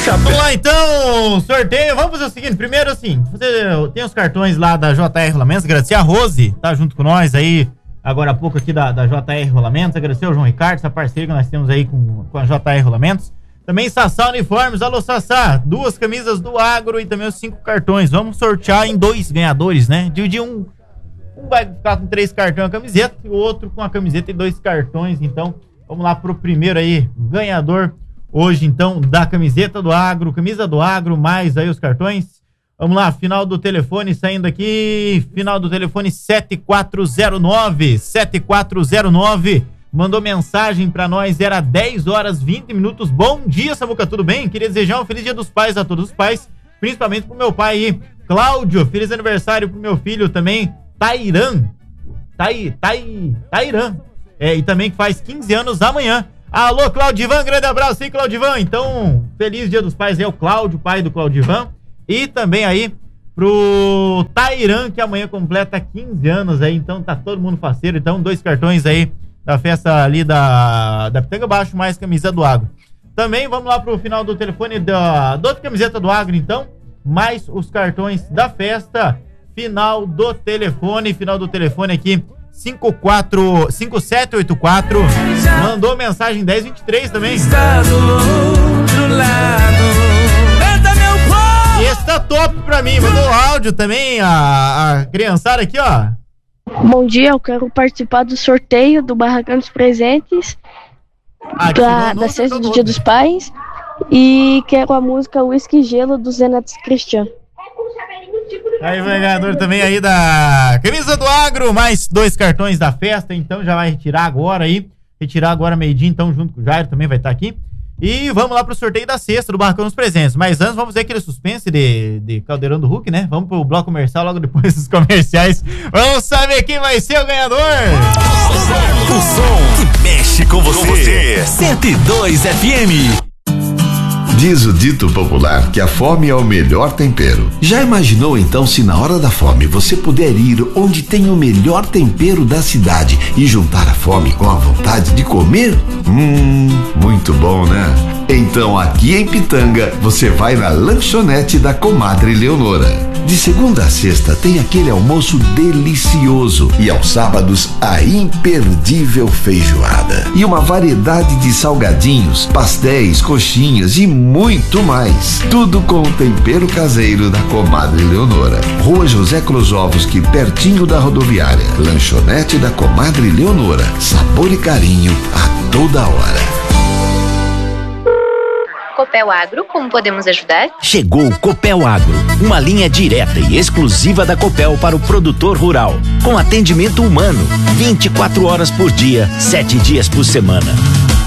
Vamos lá então, sorteio. Vamos fazer o seguinte, primeiro assim, você tem os cartões lá da JR Rolamentos, agradecer a Rose, tá junto com nós aí, agora há pouco aqui da JR Rolamentos, agradecer ao João Ricardo, essa parceria que nós temos aí com a JR Rolamentos. Também Sassá Uniformes, alô Sassá, 2 camisas do Agro e também os 5 cartões. Vamos sortear em 2 ganhadores, né? Dividir um vai ficar com 3 cartões a camiseta e o outro com a camiseta e 2 cartões. Então, vamos lá pro primeiro aí, ganhador hoje então da camiseta do Agro, camisa do Agro, mais aí os cartões. Vamos lá, final do telefone saindo aqui, final do telefone 7409, mandou mensagem pra nós, era 10h20. Bom dia, Samuca, tudo bem? Queria desejar um feliz dia dos pais a todos os pais, principalmente pro meu pai aí, Cláudio, feliz aniversário pro meu filho também, Tairã, e também que faz 15 anos amanhã. Alô, Claudivan, grande abraço aí, Claudivan. Então, feliz dia dos pais aí, o Cláudio, pai do Claudivan. E também aí pro Tairã, que amanhã completa 15 anos aí, então tá todo mundo faceiro. Então, 2 cartões aí da festa ali da Pitanga Baixo, mais camisa do Agro. Também vamos lá pro final do telefone da outra camiseta do Agro, então, mais os cartões da festa. Final do telefone aqui, 5784, mandou mensagem 1023 também. Está do outro lado, canta meu povo. E esse tá top pra mim, mandou áudio também, a criançada aqui, ó. Bom dia, eu quero participar do sorteio do Barracão dos Presentes da sexta do Dia dos Pais e quero a música Whisky Gelo do Zenatos Cristiano. Aí, ganhador também aí da camisa do Agro, mais 2 cartões da festa, então já vai retirar agora meio-dia, então junto com o Jairo também vai estar aqui. E vamos lá pro sorteio da sexta do Barracão dos Presentes. Mas antes vamos ver aquele suspense de Caldeirão do Hulk, né? Vamos pro bloco comercial logo depois dos comerciais. Vamos saber quem vai ser o ganhador. O som que mexe com você. 102 FM. Diz o dito popular que a fome é o melhor tempero. Já imaginou então se na hora da fome você puder ir onde tem o melhor tempero da cidade e juntar a fome com a vontade de comer? Muito bom, né? Então aqui em Pitanga você vai na lanchonete da Comadre Leonora. De segunda a sexta tem aquele almoço delicioso e aos sábados a imperdível feijoada. E uma variedade de salgadinhos, pastéis, coxinhas e muito mais. Tudo com o tempero caseiro da Comadre Leonora. Rua José Closovski, pertinho da rodoviária. Lanchonete da Comadre Leonora. Sabor e carinho a toda hora. Copel Agro, como podemos ajudar? Chegou o Copel Agro, uma linha direta e exclusiva da Copel para o produtor rural, com atendimento humano, 24 horas por dia, 7 dias por semana.